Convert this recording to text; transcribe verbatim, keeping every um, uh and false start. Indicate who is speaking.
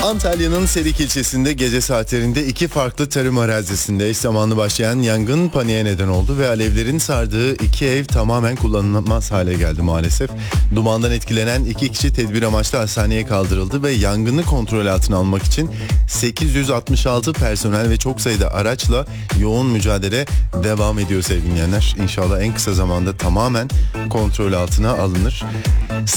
Speaker 1: Antalya'nın Serik ilçesinde gece saatlerinde iki farklı tarım arazisinde eş zamanlı başlayan yangın paniğe neden oldu ve alevlerin sardığı iki ev tamamen kullanılmaz hale geldi maalesef. Dumandan etkilenen iki kişi tedbir amaçlı hastaneye kaldırıldı ve yangını kontrol altına almak için sekiz yüz altmış altı personel ve çok sayıda araçla yoğun mücadele devam ediyor sevgili dinleyenler. İnşallah en kısa zamanda tamamen kontrol altına alınır.